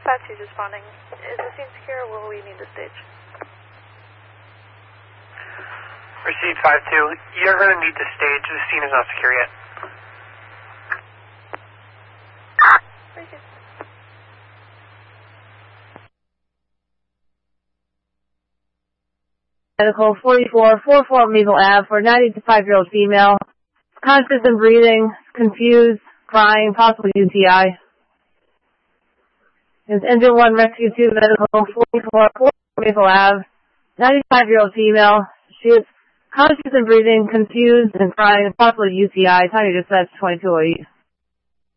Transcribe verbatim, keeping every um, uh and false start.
five two's responding. Is the scene secure or will we need the stage? Receive five two. You're going to need the stage. The scene is not secure yet. Medical forty-four forty-four Maple Ave for ninety-five-year-old female. Conscious and breathing, confused, crying, possible U T I. Is engine one rescue two medical forty-four forty-four Maple Ave. ninety-five-year-old female. She is conscious and breathing, confused and crying, possible U T I. Time to dispatch twenty-two oh eight.